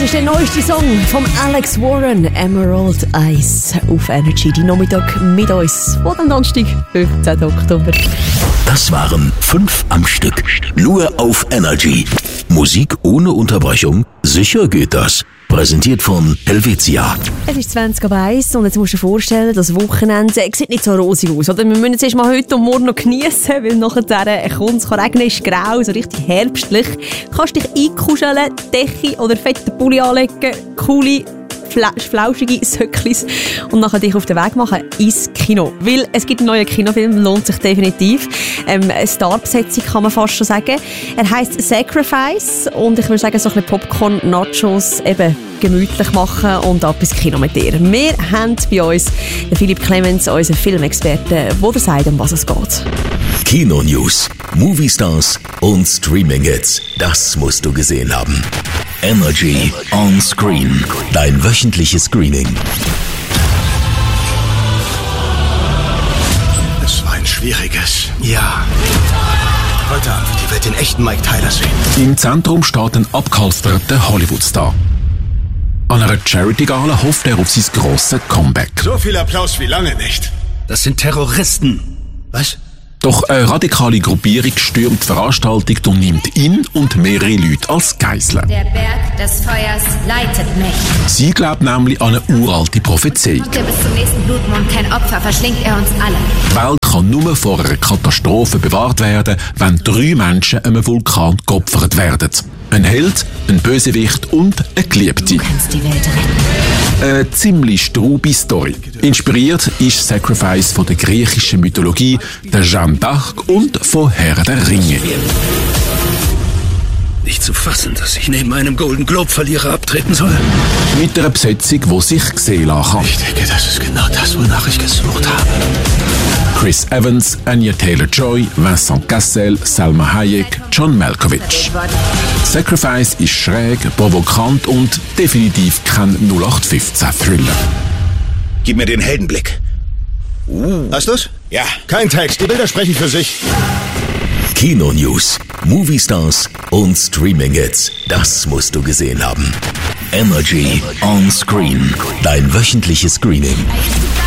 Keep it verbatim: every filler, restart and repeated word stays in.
ist der neueste Song von Alex Warren, Emerald Eyes, auf Energy. Die Nachmittag mit uns, wo am Donnerstag, fünfzehnten Oktober. Das waren fünf am Stück. Nur auf Energy. Musik ohne Unterbrechung? Sicher geht das. Präsentiert von Helvetia. Es ist zwanzig ab eins und jetzt musst du dir vorstellen, das Wochenende sieht nicht so rosig aus. Oder? Wir müssen es erst mal heute und morgen noch geniessen, weil nachher kommt es, kann regnen, ist grau, so richtig herbstlich. Du kannst dich einkuscheln, Decke oder fette Pulli anlegen, coole, flauschige Söcklis und nachher dich auf den Weg machen ins Kino. Weil es gibt einen neuen Kinofilm, lohnt sich definitiv. Ähm, eine Starbesetzung kann man fast schon sagen. Er heisst Sacrifice und ich würde sagen, so ein bisschen Popcorn, Nachos eben gemütlich machen und ab ins Kino mit dir. Wir haben bei uns den Philipp Clemens, unseren Filmexperten, der dir sagt, um was es geht. Kino-News, Movie-Stars und Streaming-Hits. Das musst du gesehen haben. Energy on Screen. Dein wöchentliches Screening. Es war ein schwieriges Jahr. Heute Abend wird die Welt den echten Mike Tyler sehen. Im Zentrum steht ein abgehalfterter Hollywood-Star. An einer Charity-Gala hofft er auf sein grosses Comeback. So viel Applaus wie lange nicht. Das sind Terroristen. Was? Doch eine radikale Gruppierung stürmt die Veranstaltung und nimmt ihn und mehrere Leute als Geiseln. Der Berg des Feuers leitet mich. Sie glaubt nämlich an eine uralte Prophezeiung. Macht er bis zum nächsten Blutmond kein Opfer, verschlingt er uns alle. Die Welt kann nur vor einer Katastrophe bewahrt werden, wenn drei Menschen einem Vulkan geopfert werden. Ein Held, ein Bösewicht und eine Geliebte. Du kannst die Welt retten. Eine ziemlich strube Story. Inspiriert ist Sacrifice von der griechischen Mythologie, der Jeanne d'Arc und von Herr der Ringe. Nicht zu fassen, dass ich neben einem Golden Globe-Verlierer abtreten soll. Mit einer Besetzung, die sich sehen lassen kann. Ich denke, das ist genau das, wonach ich gesucht habe. Chris Evans, Anya Taylor-Joy, Vincent Cassel, Salma Hayek, John Malkovich. Sacrifice ist schräg, provokant und definitiv kein null acht fünfzehn Thriller. Gib mir den Heldenblick. Uh. Hast du's? Ja. Kein Text, die Bilder sprechen für sich. Kino-News, Movie-Stars und Streaming-Hits. Das musst du gesehen haben. Energy on Screen. Dein wöchentliches Screening.